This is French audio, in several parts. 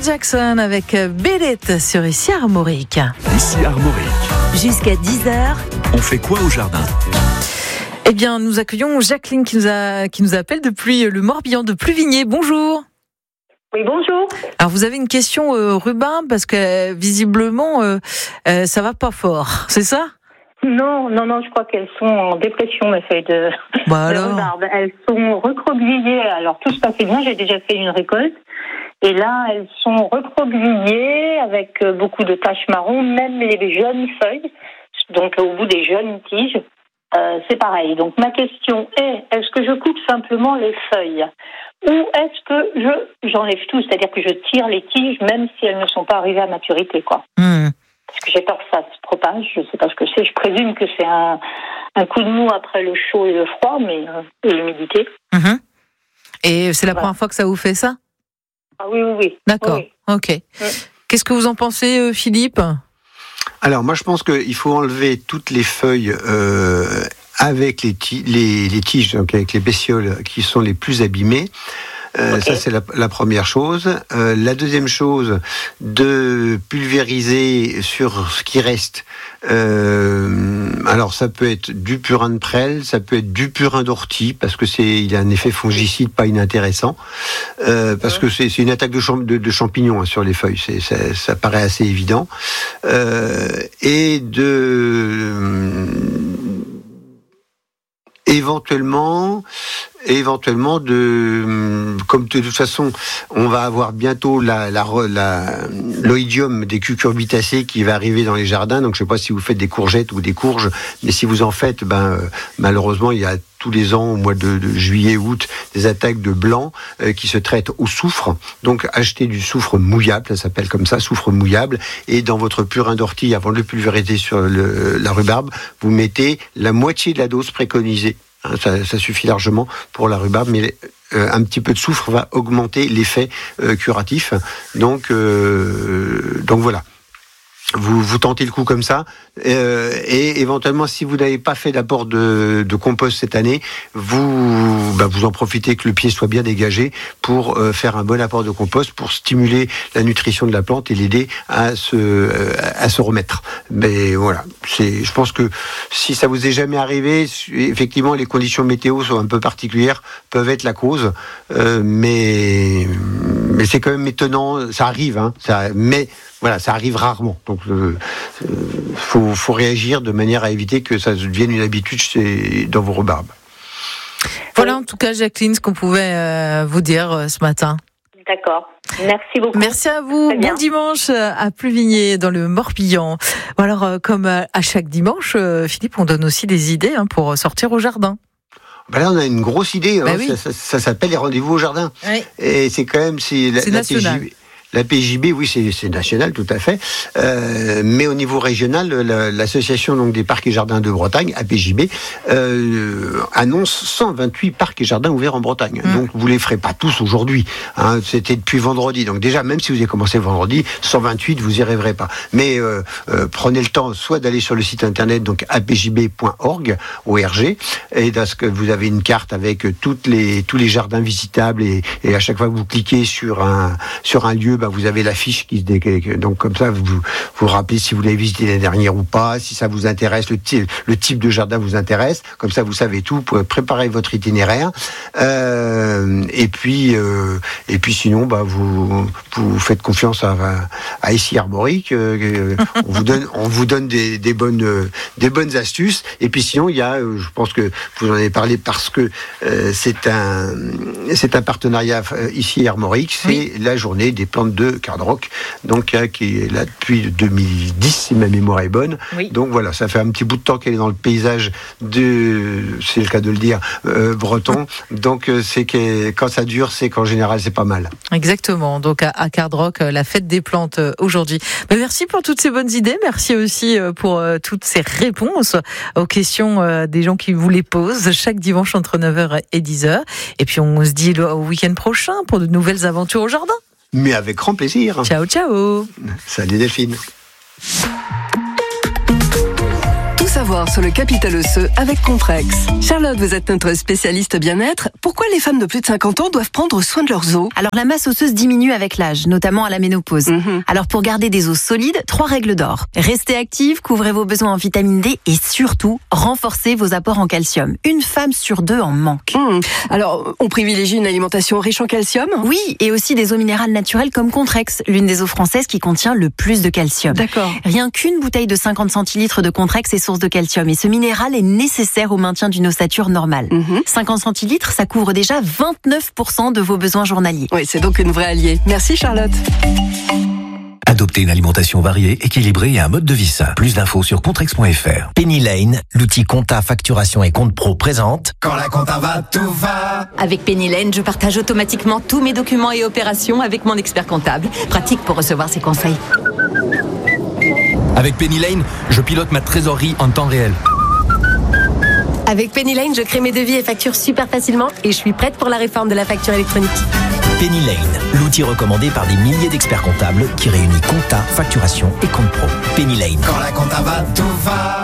Jackson avec Bélette sur Ici Armorique. Ici Armorique. Jusqu'à 10h. On fait quoi au jardin ? Eh bien, nous accueillons Jacqueline qui nous appelle depuis le Morbihan de Pluvigné. Bonjour. Oui, bonjour. Alors, vous avez une question rhubarbe parce que visiblement, ça va pas fort, c'est ça ? Non, je crois qu'elles sont en dépression, mes feuilles de rhubarbe. Elles sont recroquevillées. Alors, tout se passait bien, j'ai déjà fait une récolte. Et là, elles sont recroquevillées avec beaucoup de taches marron, même les jeunes feuilles. Donc, au bout des jeunes tiges, c'est pareil. Donc, ma question est-ce que je coupe simplement les feuilles ? Ou est-ce que j'enlève tout, c'est-à-dire que je tire les tiges, même si elles ne sont pas arrivées à maturité, quoi. Parce que j'ai peur que ça se propage, je ne sais pas ce que c'est. Je présume que c'est un coup de mou après le chaud et le froid, mais et l'humidité. Et c'est la première fois que ça vous fait ça ? Ah oui. D'accord, oui. ok. Qu'est-ce que vous en pensez, Philippe ? Alors moi je pense qu'il faut enlever toutes les feuilles avec les tiges, donc avec les pétioles qui sont les plus abîmées. Ça c'est la première chose. La deuxième chose, de pulvériser sur ce qui reste. Alors ça peut être du purin de prêle, ça peut être du purin d'ortie parce que il a un effet fongicide pas inintéressant. Parce que c'est une attaque de champignons sur les feuilles. Ça paraît assez évident. Et éventuellement comme de toute façon on va avoir bientôt l'oïdium des cucurbitacées qui va arriver dans les jardins, donc je sais pas si vous faites des courgettes ou des courges, mais si vous en faites, malheureusement il y a tous les ans au mois de juillet, août, des attaques de blanc qui se traitent au soufre. Donc achetez du soufre mouillable, ça s'appelle comme ça, soufre mouillable, et dans votre purin d'ortie, avant de le pulvériser sur la rhubarbe, vous mettez la moitié de la dose préconisée. Ça suffit largement pour la rhubarbe, mais un petit peu de soufre va augmenter l'effet curatif. Donc voilà. Vous tentez le coup comme ça, et éventuellement, si vous n'avez pas fait d'apport de compost cette année, vous en profitez que le pied soit bien dégagé pour faire un bon apport de compost pour stimuler la nutrition de la plante et l'aider à se remettre. Mais voilà, je pense que si ça vous est jamais arrivé, effectivement, les conditions météo sont un peu particulières, peuvent être la cause, mais c'est quand même étonnant, ça arrive, mais voilà, ça arrive rarement. Donc, faut réagir de manière à éviter que ça devienne une habitude dans vos rhubarbes. Voilà, en tout cas, Jacqueline, ce qu'on pouvait vous dire ce matin. D'accord. Merci beaucoup. Merci à vous. Bon dimanche à Pluvigné, dans le Morbihan. Alors, comme à chaque dimanche, Philippe, on donne aussi des idées pour sortir au jardin. Là, on a une grosse idée. Oui. Ça s'appelle les rendez-vous au jardin. Oui. Et c'est quand même c'est national. La PJB, oui, c'est national, tout à fait. Mais au niveau régional, l'association donc des parcs et jardins de Bretagne, APJB, annonce 128 parcs et jardins ouverts en Bretagne. Donc vous les ferez pas tous aujourd'hui. C'était depuis vendredi. Donc déjà, même si vous avez commencé vendredi, 128, vous y rêverez pas. Mais prenez le temps, soit d'aller sur le site internet donc apjb.org, ORG, et dans ce que vous avez une carte avec tous les jardins visitables, et à chaque fois que vous cliquez sur un lieu, vous avez la fiche qui se décale. Donc comme ça, vous rappelez si vous l'avez visité l'année dernière ou pas, si ça vous intéresse, le type de jardin vous intéresse. Comme ça, vous savez tout, vous pouvez préparer votre itinéraire. Et puis sinon, vous faites confiance à Ici Armorique. On vous donne des bonnes astuces. Et puis sinon, il y a, je pense que vous en avez parlé parce que c'est un partenariat Ici Armorique. C'est la journée des plantes de Cardroc, donc qui est là depuis 2010, si ma mémoire est bonne. Oui. Donc voilà, ça fait un petit bout de temps qu'elle est dans le paysage c'est le cas de le dire, breton. Donc quand ça dure, c'est qu'en général, c'est pas mal. Exactement. Donc à Cardroc, la fête des plantes aujourd'hui. Merci pour toutes ces bonnes idées. Merci aussi pour toutes ces réponses aux questions des gens qui vous les posent chaque dimanche entre 9h et 10h. Et puis on se dit au week-end prochain pour de nouvelles aventures au jardin. Mais avec grand plaisir. Ciao, ciao. Salut Delphine. Tout savoir sur le capital osseux avec Contrex. Charlotte, vous êtes notre spécialiste bien-être. Pourquoi les femmes de plus de 50 ans doivent prendre soin de leurs os ? Alors la masse osseuse diminue avec l'âge, notamment à la ménopause. Alors pour garder des os solides, 3 règles d'or. Restez active, couvrez vos besoins en vitamine D et surtout, renforcez vos apports en calcium. Une femme sur 2 en manque. Alors, on privilégie une alimentation riche en calcium ? Oui, et aussi des eaux minérales naturelles comme Contrex, l'une des eaux françaises qui contient le plus de calcium. D'accord. Rien qu'une bouteille de 50 centilitres de Contrex est source de calcium et ce minéral est nécessaire au maintien d'une ossature normale. 50 centilitres, ça couvre déjà 29% de vos besoins journaliers. Oui, c'est donc une vraie alliée. Merci Charlotte. Adoptez une alimentation variée, équilibrée et un mode de vie sain. Plus d'infos sur contrex.fr. Penny Lane, l'outil compta, facturation et compte pro présente. Quand la compta va, tout va. Avec Penny Lane, je partage automatiquement tous mes documents et opérations avec mon expert comptable. Pratique pour recevoir ses conseils. Avec Penny Lane, je pilote ma trésorerie en temps réel. Avec Penny Lane, je crée mes devis et factures super facilement et je suis prête pour la réforme de la facture électronique. Penny Lane, l'outil recommandé par des milliers d'experts comptables qui réunit compta, facturation et compte pro. Penny Lane. Quand la compta va, tout va.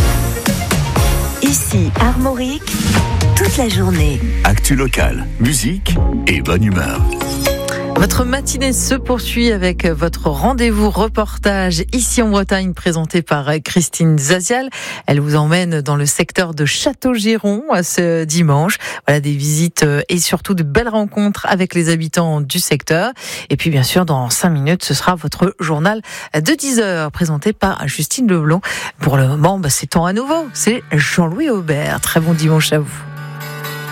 Ici, Armorique, toute la journée. Actu locale, musique et bonne humeur. Votre matinée se poursuit avec votre rendez-vous reportage ici en Bretagne présenté par Christine Zazial. Elle vous emmène dans le secteur de Château-Giron ce dimanche. Voilà, des visites et surtout de belles rencontres avec les habitants du secteur. Et puis bien sûr, dans 5 minutes, ce sera votre journal de 10h présenté par Justine Leblond. Pour le moment, c'est temps à nouveau. C'est Jean-Louis Aubert. Très bon dimanche à vous.